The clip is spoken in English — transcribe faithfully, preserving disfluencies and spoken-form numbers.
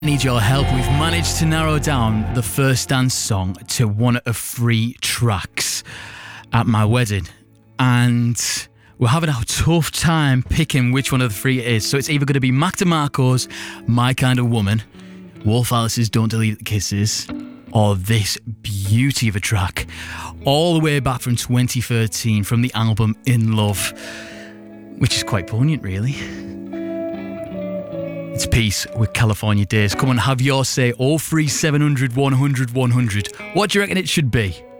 Need your help. We've managed to narrow down the first dance song to one of three tracks at my wedding, and we're having a tough time picking which one of the three it is. So it's either going to be Mac DeMarco's My Kind of Woman, Wolf Alice's Don't Delete the Kisses, or this beauty of a track all the way back from twenty thirteen from the album In Love, which is quite poignant, really. It's Peace with California Days. Come on, have your say. oh three seven hundred one hundred one hundred. What do you reckon it should be?